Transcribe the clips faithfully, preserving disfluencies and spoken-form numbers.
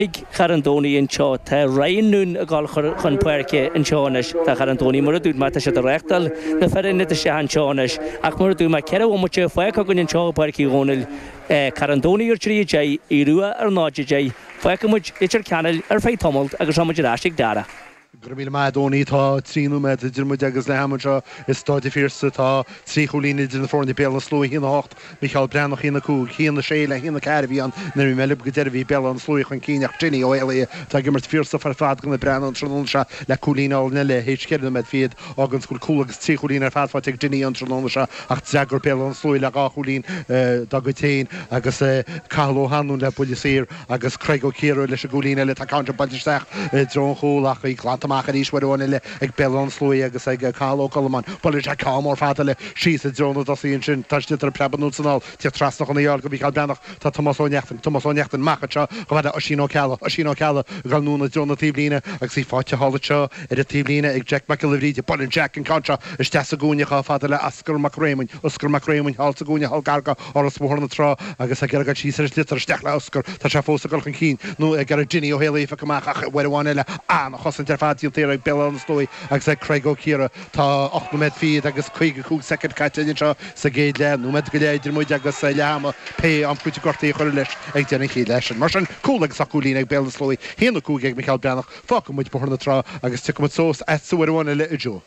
Ik Charandoni in Cho, ta Ryan Noon a gal chun puerke in Chonish, ta Charandoni Muradud Mata at the rectal, the Ferrin at the Shahan Chonish, Akmurdu Makera, Mucha Fuecogun in Cho Parki Ronil, Charandoni or Tree J, Irua or Noji J, Fuecamuch, Itcher Canal, or Fay Tumult, Agasamajashik Dara. Gramil Madoni tá tríú me dirmuid agus le hamara is stáid fírsa tá trí cholíní in fórna bell slói hína hocht Michael Brannach hína cú hína séile hína Caribbean na mi melib go dervi bell an slói chun cíneach Ginny ó Elia tá gimmert fírsa far fad gona Brannan trónn se le cholína al nile héit ceir med fiad agus go cool agus trí cholína fad fat Ginny an trónn se ach zagur bell an slói le ga cholín da go tain agus Carlo Hanún le policyr agus Craig O'Keefe leis golína le tá counter balteach drón chólach í Tamach is where one ag bellon slói agus ag Carlo Coleman Polish a cámór fatale she's a drone that the ancient touched the prebanúsanal te trasnach on the yard go be called Brannach tá Thomas O'Neachtan Thomas O'Neachtan macha go had Oshino Calla Oshino Calla galnúna drone tíblína ag sí fáte hallcha at a tíblína ag Jack McIlvey de Paul Jack and Contra is tesagúne cha fatale Oscar McRaymond Oscar McRaymond halsagúne halgarga or a sporna tra agus a gerga she's litter stechla Oscar tá se fósa golchan cín no ag gar Ginny O'Haley fa camach where one ela an chosan terfati there ag bell an slói ag sa Craig O'Keefe tá ocht med fiad agus chuige cúg second catain seo sa géad le nó med go léidir muid agus leama pe an púte gortaí chuir leis ag déna chéad leis mar sin cool agus sacúlín ag bell an slói héanana cúg ag Michael Brannach fáca muid borna trá agus tu sós et suarhána le idio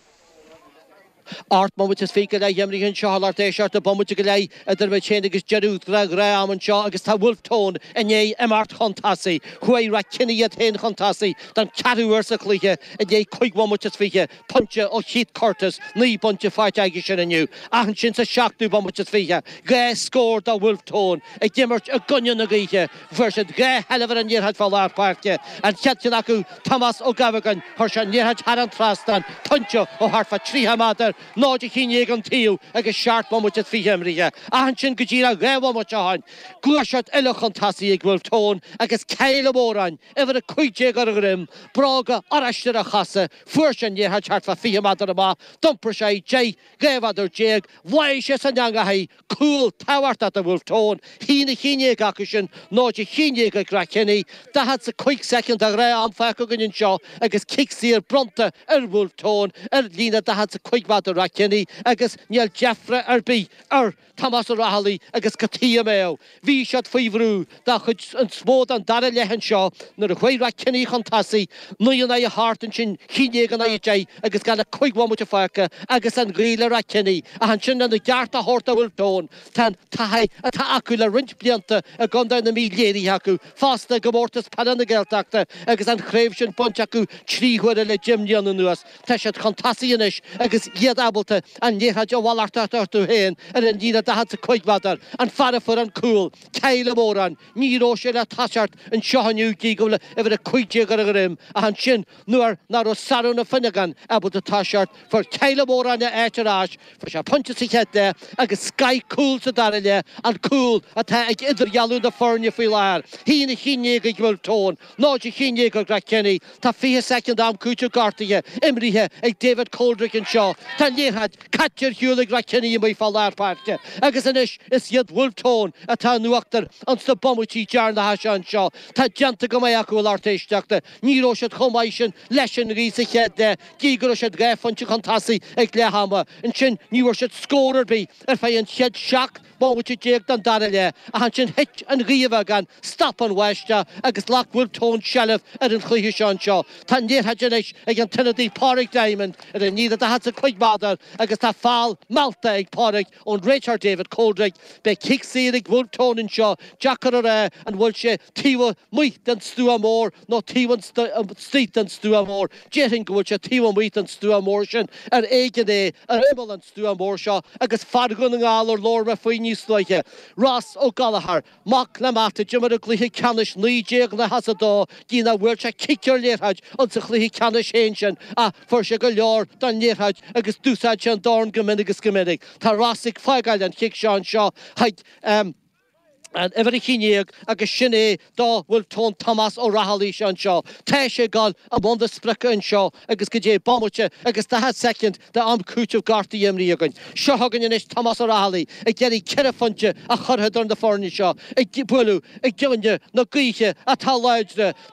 Art moment is fika da yemri hin shahlar te shart bomut gelay der me chain agus jerut rag ram an sha agus ta wolf tone en ye emart contasi huai rakini yet hen contasi dan chatu versakliche en ye quick bomut is fika puncha o heat Curtis ni bunch fight agishin en you an chin sa shock du bomut is fika ga score da wolf tone e gemert a gunyon agige version ga helever en yer had fallar parke and chatchanaku Thomas O'Gavagan harshan yer had haran trastan puncha o harfa tri hamader Náide cíine an tíú agus seart mamut at fihemrige. Ahan sin go ddíra gréhamut ahan. Glasiart eilech an tasí ag bhfuil tón agus céile mórain efer a cuide gar a grim. Braga arastir a chasa fuirsin ie ha chart fa fihemadar a ma. Dumpur sé jay gréhadar jeg. Waise san yanga hai cool tawart at a bhfuil tón. Hína cíine gacusin náide cíine ag gracenni. Da had sa quick second a gré am faco gan seo agus kicksír bronta ar bhfuil tón ar lína da had sa quick bad Rakeni agus Neil Jeffrey Arby ar Thomas O'Rahilly agus Katia Mayo. Vi shot fivrú da chud an smód an dara lehan seo nar a chuoi Rakeni chantasi nuan a hart an sin chiné gan a jay agus gan a chuig wa mucha faca agus an gríle Rakeni a han sin an a garta horta wil tón tan tahai a ta acula rinch blianta a gonda na mi léri haku fasta gomortas padan na geltakta agus an chréfsin ponchaku trí huire le Jimnian an nuas tashat chantasi anish agus Abalta and ye had your wallarta to hen and indeed that had to quite better and fara for and cool Kyle Moran Niro Shella Tashart and Shahanu Giggle ever a quick jigger rim and chin nor naro Sarona Finnegan able to Tashart for Kyle Moran Eterash for a punches he had there like a sky cool to Darrell and cool attack either Yalu the Furnia Filar he in a Hinega will tone no Hinega Grakeni Tafi a second arm Kucha Gartia Emery here a David Coldrick and Shaw Tan ye had catcher Hewlig Rakeni in my fallar parke. Agus anish is yet wolf tone a tan nuachtar on the bomuchi jar the hashan shaw. Ta janta gomayaku lartish doctor. Niro should homaishin leshin risa head there. Gigro should gaf on chikontasi eklehama. And chin you should scorer be if I and shed shock. Bomuchi jake dan darele. A hanchin hitch and riva gan stop on westia. Agus lock wolf tone shelf and in Clehishan shaw. Tan ye had janish again Tennessee Park Diamond and then neither the hats a quick bother. Agus tá fáil Malta ag páric ón Richard David Coldrick be kicksírig bhfuil tónin seo Jackar ré an bhfuil sé tíha muit an stúa mór nó tíhan stít an stúa mór Jeting go bhfuil sé tíha muit an stúa mór sin ar éigen é ar imil an stúa mór seo agus fargun an gálar lór me faoi níos stoiche Ross O'Gallagher mac le mata Jimar a gluthe canis níéag na hasadó dína bhfuil sé kicir léirhaid an sa gluthe canis héin sin a fuair sé go leor don léirhaid agus dúsáid an dorn gominnig is gominnig. Tá Rossig feagail an chic seán seo haid um, an every chineag agus sinné dá bhfuil tón Thomas ó Rahallí se an seo. Tá sé gáil a bun de sprecha an seo agus go dé bommute agus tá second de am cúteh gartaí imrí agan. Seo hagan inis Thomas ó Rahallí ag geirí cerefonte a chorthe don de fórne seo ag buú ag deonne na gaiche a tá leidre